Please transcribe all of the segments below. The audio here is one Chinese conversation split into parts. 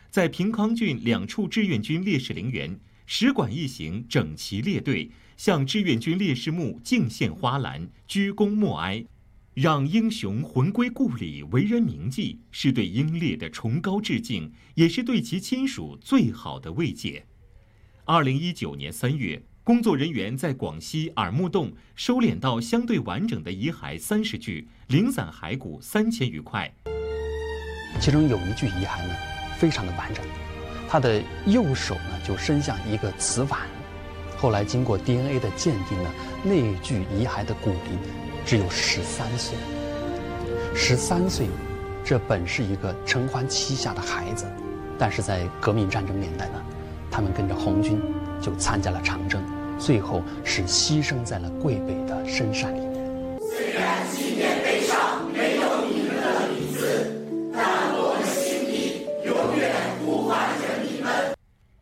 在平康郡2处志愿军烈士陵园，10管一行整齐列队，向志愿军烈士墓敬献花篮，鞠躬默哀，让英雄魂归故里，为人铭记，是对英烈的崇高致敬，也是对其亲属最好的慰藉。2019年3月，工作人员在广西耳目洞收敛到相对完整的遗骸30具，零散骸骨3000余块。 其中有一具遗骸呢，非常的完整，他的右手呢就伸向一个瓷碗。后来经过 DNA 的鉴定呢，那具遗骸的骨龄只有13岁。13岁，这本是一个承欢膝下的孩子，但是在革命战争年代呢，他们跟着红军就参加了长征，最后是牺牲在了桂北的深山里面。 虽然纪念碑上没有你们的名字，但我们心里永远呼唤着你们。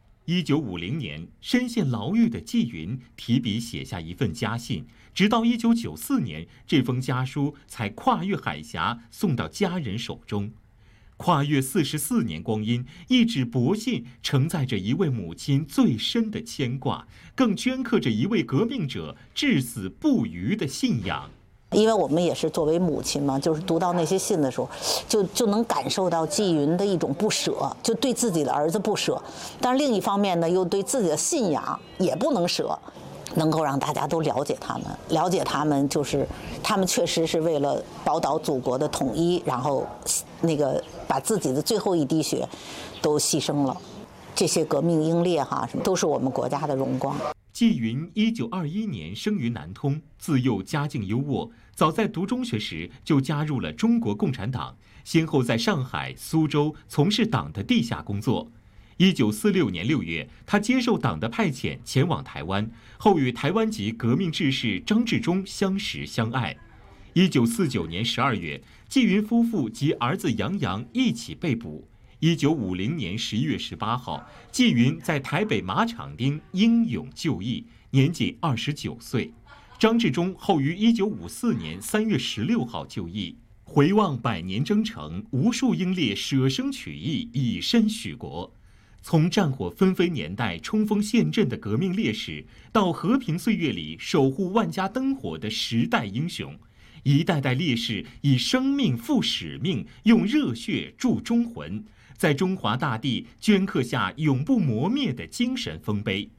1950年，深陷牢狱的纪云提笔写下一份家信，直到1994年，这封家书才跨越海峡送到家人手中。跨越44年光阴，一纸薄信承载着一位母亲最深的牵挂，更镌刻着一位革命者至死不渝的信仰。 因为我们也是作为母亲嘛，就是读到那些信的时候，就能感受到纪云的一种不舍，就对自己的儿子不舍，但是另一方面呢，又对自己的信仰也不能舍。能够让大家都了解他们，就是他们确实是为了宝岛祖国的统一，然后把自己的最后一滴血都牺牲了。这些革命英烈都是我们国家的荣光。 纪云1921年生于南通，自幼家境优渥，早在读中学时就加入了中国共产党，先后在上海、苏州从事党的地下工作。1946年6月，他接受党的派遣前往台湾，后与台湾籍革命志士张治中相识相爱。1949年12月，纪云夫妇及儿子杨洋一起被捕。1950年11月18号，纪云在台北马场町英勇就义，年仅29岁。张治中后于1954年3月16号就义。回望100年征程，无数英烈舍生取义，以身许国。从战火纷飞年代冲锋陷阵的革命烈士，到和平岁月里守护万家灯火的时代英雄，一代代烈士以生命赴使命，用热血铸忠魂，在中华大地镌刻下永不磨灭的精神丰碑。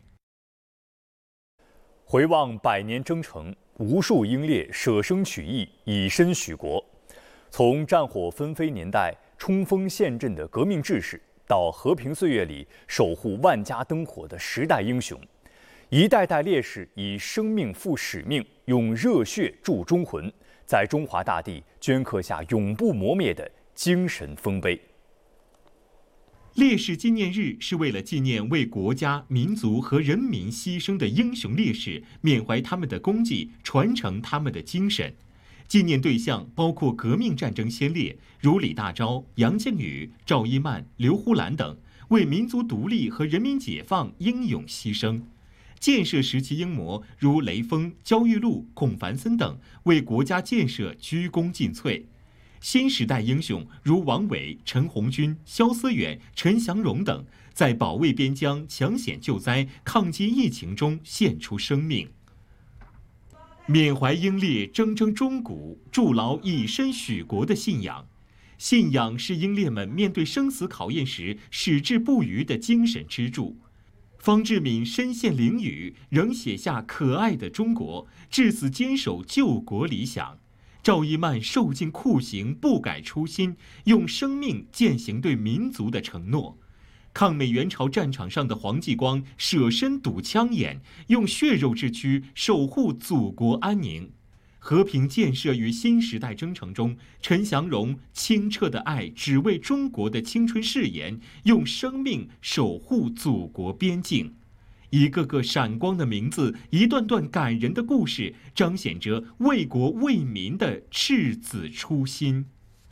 回望100年征程，无数英烈舍生取义，以身许国。从战火纷飞年代冲锋陷阵的革命志士，到和平岁月里守护万家灯火的时代英雄，一代代烈士以生命赴使命，用热血铸忠魂，在中华大地镌刻下永不磨灭的精神丰碑。 烈士纪念日是为了纪念为国家、民族和人民牺牲的英雄烈士，缅怀他们的功绩，传承他们的精神。纪念对象包括革命战争先烈，如李大钊、杨靖宇、赵一曼、刘胡兰等，为民族独立和人民解放英勇牺牲；建设时期英模，如雷锋、焦裕禄、孔繁森等，为国家建设鞠躬尽瘁；新时代英雄，如王伟、陈红军、萧思远、陈祥荣等，在保卫边疆、抢险救灾、抗击疫情中献出生命。缅怀英烈铮铮忠骨，筑牢以身许国的信仰。信仰是英烈们面对生死考验时矢志不渝的精神支柱。方志敏身陷囹圄，仍写下可爱的中国，至死坚守救国理想。赵一曼受尽酷刑，不改初心，用生命践行对民族的承诺。抗美援朝战场上的黄继光舍身堵枪眼，用血肉之躯守护祖国安宁。和平建设与新时代征程中，陈祥荣清澈的爱只为中国的青春誓言，用生命守护祖国边境。一个个闪光的名字，一段段感人的故事，彰显着为国为民的赤子初心。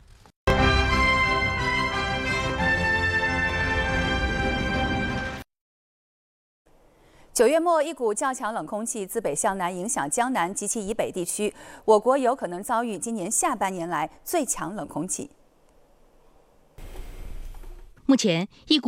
9月末，一股较强冷空气自北向南影响江南及其以北地区，我国有可能遭遇今年下半年来最强冷空气。 目前，一股